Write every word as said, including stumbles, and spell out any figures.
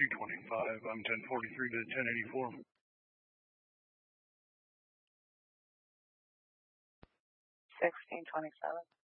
two twenty-five. I'm ten forty-three to ten eighty-four. Sixteen twenty-seven.